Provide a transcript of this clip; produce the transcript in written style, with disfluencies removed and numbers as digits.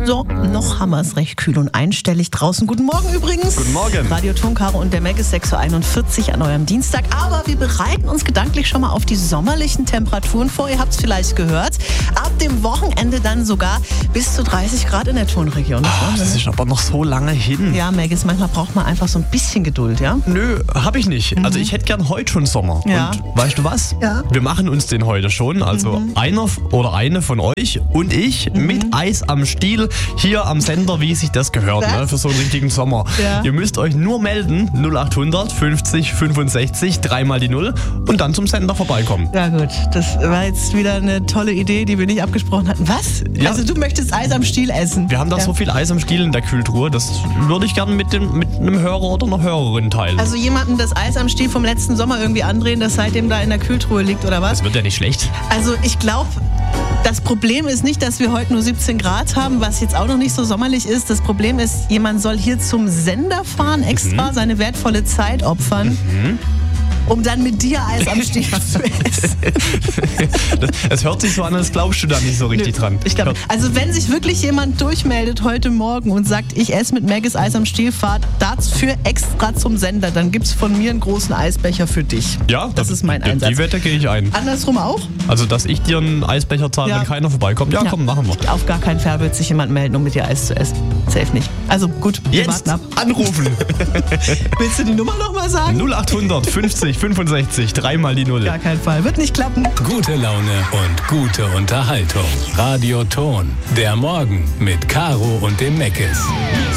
So, noch haben wir es recht kühl und einstellig draußen. Guten Morgen übrigens. Guten Morgen. Radio Ton, Caro und der Mac ist 6.41 Uhr an eurem Dienstag. Aber wir bereiten uns gedanklich schon mal auf die sommerlichen Temperaturen vor. Ihr habt es vielleicht gehört. Ab dem Wochenende dann sogar bis zu 30 Grad in der Tonregion. Das ist aber noch so lange hin. Ja, Mac, manchmal braucht man einfach so ein bisschen Geduld, ja? Nö, hab ich nicht. Also ich hätte gern heute schon Sommer. Ja. Und weißt du was? Ja. Wir machen uns den heute schon. Also einer oder eine von euch und ich mit Eis am Stiel hier am Sender, wie sich das gehört, ne, für so einen richtigen Sommer. Ja. Ihr müsst euch nur melden, 0800 50 65, dreimal die 0 und dann zum Sender vorbeikommen. Ja gut, das war jetzt wieder eine tolle Idee, die wir nicht abgesprochen hatten. Was? Ja. Also du möchtest Eis am Stiel essen? Wir haben da so viel Eis am Stiel in der Kühltruhe, das würde ich gerne mit einem Hörer oder einer Hörerin teilen. Also jemandem das Eis am Stiel vom letzten Sommer irgendwie andrehen, das seitdem da in der Kühltruhe liegt, oder was? Das wird ja nicht schlecht. Also ich glaube, das Problem ist nicht, dass wir heute nur 17 Grad haben, was jetzt auch noch nicht so sommerlich ist. Das Problem ist, jemand soll hier zum Sender fahren, extra seine wertvolle Zeit opfern, um dann mit dir Eis am Stiel zu essen. Es hört sich so an, als glaubst du da nicht so richtig dran. Ich glaube, also wenn sich wirklich jemand durchmeldet heute Morgen und sagt, ich esse mit Maggis Eis am Stiel, fahrt dafür extra zum Sender, dann gibt's von mir einen großen Eisbecher für dich. Ja, das ist mein Einsatz. Die Wette gehe ich ein. Andersrum auch? Also, dass ich dir einen Eisbecher zahle, Ja. wenn keiner vorbeikommt. Ja, komm, machen wir. Auf gar keinen Fall wird sich jemand melden, um mit dir Eis zu essen. Safe nicht. Also gut, wir Jetzt warten ab. anrufen. Willst du die Nummer nochmal sagen? 0800 50 65, dreimal die 0. Gar keinen Fall. Wird nicht klappen. Gute Laune und gute Unterhaltung. Radio Ton. Der Morgen mit Caro und dem Meckes.